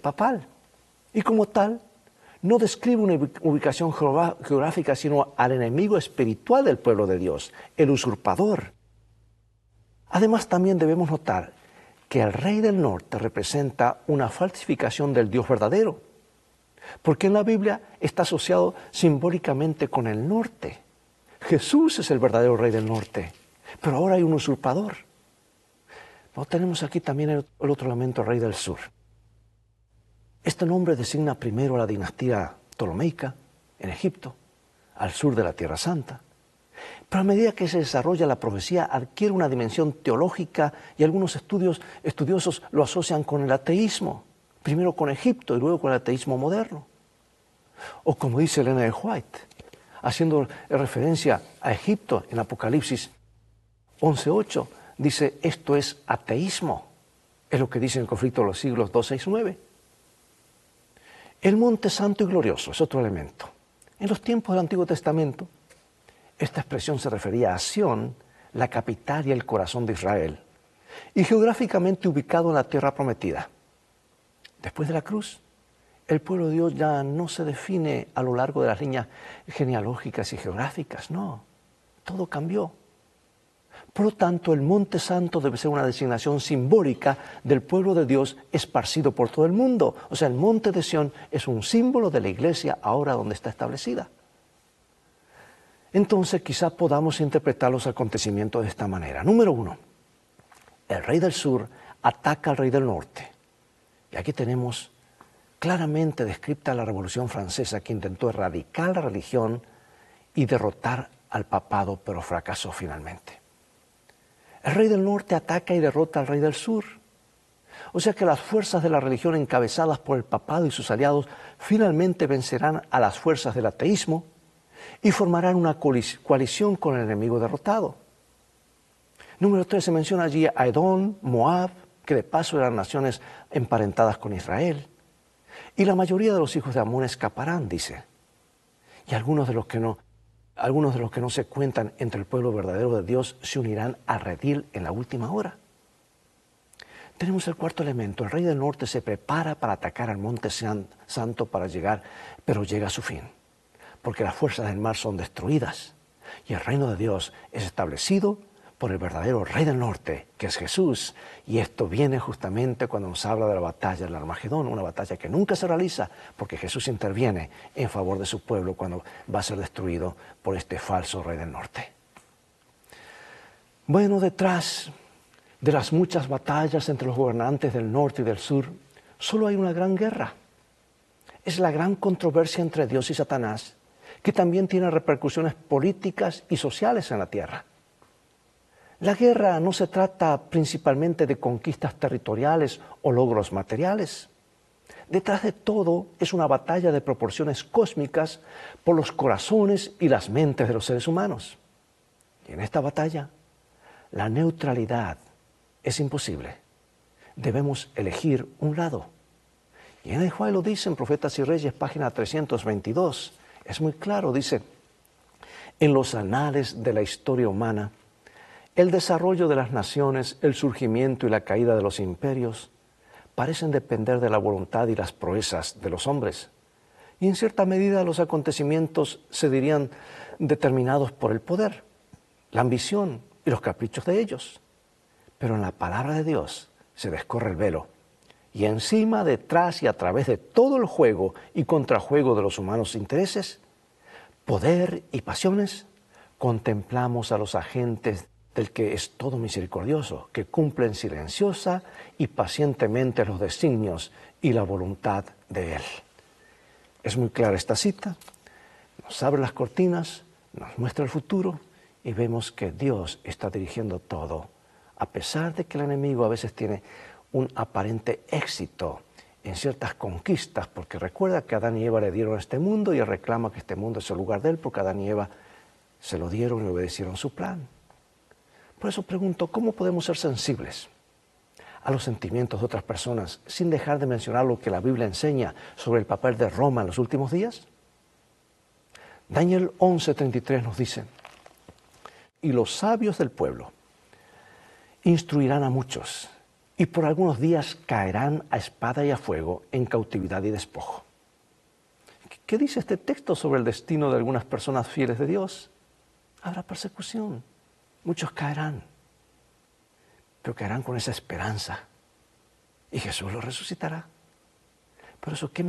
papal. Y como tal, no describe una ubicación geográfica, sino al enemigo espiritual del pueblo de Dios, el usurpador. Además, también debemos notar que el rey del norte representa una falsificación del Dios verdadero, porque en la Biblia está asociado simbólicamente con el norte. Jesús es el verdadero rey del norte, pero ahora hay un usurpador. No, tenemos aquí también el otro elemento, el rey del sur. Este nombre designa primero a la dinastía ptolomeica en Egipto, al sur de la Tierra Santa. Pero a medida que se desarrolla la profecía adquiere una dimensión teológica y algunos estudiosos lo asocian con el ateísmo, primero con Egipto y luego con el ateísmo moderno. O como dice Elena de White, haciendo referencia a Egipto en Apocalipsis 11:8, dice, esto es ateísmo. Es lo que dice en el conflicto de los siglos 2, 6, 9. El monte santo y glorioso es otro elemento. En los tiempos del Antiguo Testamento, esta expresión se refería a Sión, la capital y el corazón de Israel, y geográficamente ubicado en la tierra prometida. Después de la cruz, el pueblo de Dios ya no se define a lo largo de las líneas genealógicas y geográficas, no, todo cambió. Por lo tanto, el Monte Santo debe ser una designación simbólica del pueblo de Dios esparcido por todo el mundo. O sea, el Monte de Sión es un símbolo de la iglesia ahora donde está establecida. Entonces, quizá podamos interpretar los acontecimientos de esta manera. Número 1, el rey del sur ataca al rey del norte. Y aquí tenemos claramente descrita la Revolución Francesa, que intentó erradicar la religión y derrotar al papado, pero fracasó finalmente. El rey del norte ataca y derrota al rey del sur. O sea que las fuerzas de la religión encabezadas por el papado y sus aliados finalmente vencerán a las fuerzas del ateísmo y formarán una coalición con el enemigo derrotado. Número 3, se menciona allí a Edom, Moab, que de paso eran naciones emparentadas con Israel. Y la mayoría de los hijos de Amón escaparán, dice. Y algunos de los que no se cuentan entre el pueblo verdadero de Dios se unirán a redil en la última hora. Tenemos el cuarto elemento. El rey del norte se prepara para atacar al monte santo para llegar, pero llega a su fin, porque las fuerzas del mar son destruidas y el reino de Dios es establecido por el verdadero rey del norte, que es Jesús. Y esto viene justamente cuando nos habla de la batalla del Armagedón, una batalla que nunca se realiza porque Jesús interviene en favor de su pueblo cuando va a ser destruido por este falso rey del norte. Bueno, detrás de las muchas batallas entre los gobernantes del norte y del sur, solo hay una gran guerra. Es la gran controversia entre Dios y Satanás, que también tiene repercusiones políticas y sociales en la tierra. La guerra no se trata principalmente de conquistas territoriales o logros materiales. Detrás de todo es una batalla de proporciones cósmicas por los corazones y las mentes de los seres humanos. Y en esta batalla, la neutralidad es imposible. Debemos elegir un lado. Y en el Juan lo dice en Profetas y Reyes, página 322. Es muy claro, dice, en los anales de la historia humana, el desarrollo de las naciones, el surgimiento y la caída de los imperios parecen depender de la voluntad y las proezas de los hombres. Y en cierta medida los acontecimientos se dirían determinados por el poder, la ambición y los caprichos de ellos. Pero en la palabra de Dios se descorre el velo. Y encima, detrás y a través de todo el juego y contrajuego de los humanos intereses, poder y pasiones, contemplamos a los agentes del que es todo misericordioso, que cumplen silenciosa y pacientemente los designios y la voluntad de Él. Es muy clara esta cita, nos abre las cortinas, nos muestra el futuro y vemos que Dios está dirigiendo todo, a pesar de que el enemigo a veces tiene un aparente éxito en ciertas conquistas, porque recuerda que Adán y Eva le dieron este mundo y él reclama que este mundo es el lugar de él, porque Adán y Eva se lo dieron y obedecieron su plan. Por eso pregunto, ¿cómo podemos ser sensibles a los sentimientos de otras personas sin dejar de mencionar lo que la Biblia enseña sobre el papel de Roma en los últimos días? Daniel 11:33 nos dice, y los sabios del pueblo instruirán a muchos, y por algunos días caerán a espada y a fuego en cautividad y despojo. ¿Qué dice este texto sobre el destino de algunas personas fieles de Dios? Habrá persecución, muchos caerán, pero caerán con esa esperanza y Jesús los resucitará. Por eso, ¿qué